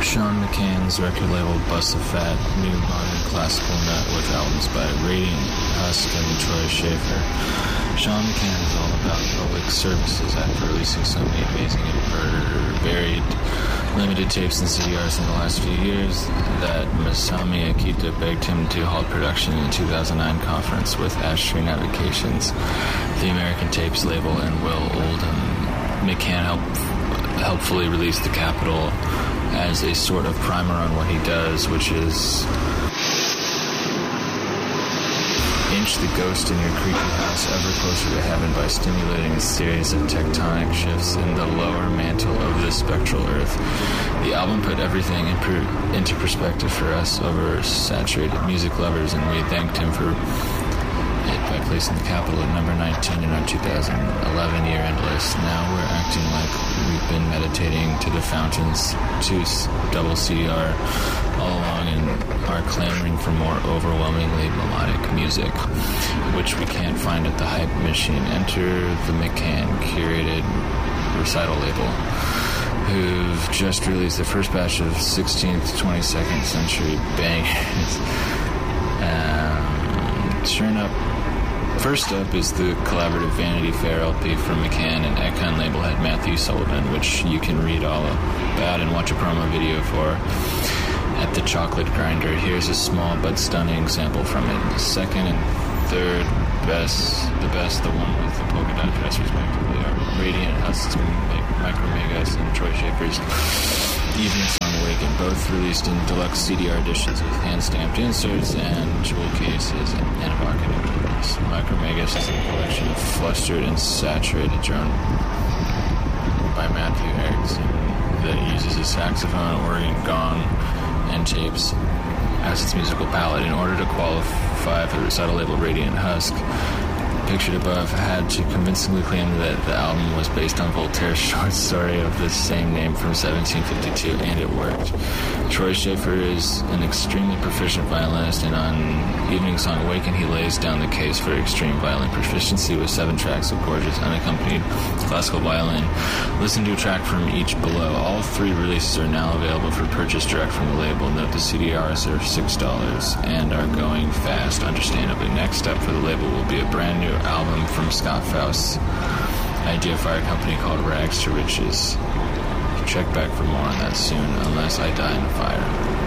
Sean McCann's record label busts a fat, new modern classical nut with albums by Radiant, Husk, and Troy Schaefer. Sean McCann is all about public services after releasing so many amazing and varied limited tapes and CDRs in the last few years that Masami Akita begged him to halt production in a 2009 conference with Ashtree Navigations, the American Tapes label, and Will Oldham. McCann helpfully released The Capitol as a sort of primer on what he does, which is inch the ghost in your creepy house ever closer to heaven by stimulating a series of tectonic shifts in the lower mantle of the spectral earth. The album put everything into perspective for us oversaturated music lovers, and we thanked him for it by placing The Capitol at number 19 in our 2011 year-end list. Now we're acting like we've been meditating to the Fountains 2 double CDR all along and are clamoring for more overwhelmingly melodic music, which we can't find at the Hype Machine. Enter the McCann curated recital label, who've just released the first batch of 16th, 22nd century bangers. First up is the collaborative Vanity Fair LP from McCann and Econ label head Matthew Sullivan, which you can read all about and watch a promo video for at the Chocolate Grinder. Here's a small but stunning sample from it. The second and third the one with the polka dot dress respectively are Radiant, Husk, Micromegas, and Troy Schaefer's Evening Song Awaken, both released in deluxe CDR editions with hand-stamped inserts and jewel cases and evocative labels. Micromegas is a collection of flustered and saturated drone by Matthew Erickson that uses a saxophone, organ, gong, and tapes as its musical palette. In order to qualify for the recital label, Radiant Husk, pictured above, had to convincingly claim that the album was based on Voltaire's short story of the same name from 1752, and it worked. Troy Schaefer is an extremely proficient violinist, and on Evening Song Awaken, he lays down the case for extreme violin proficiency with 7 tracks of gorgeous, unaccompanied classical violin. Listen to a track from each below. All 3 releases are now available for purchase direct from the label. Note the CDRs are $6 and are going fast, understandably. Next up for the label will be a brand new album from Scott Faust's Idea Fire company called Rags to Riches. Check back for more on that soon, unless I die in a fire.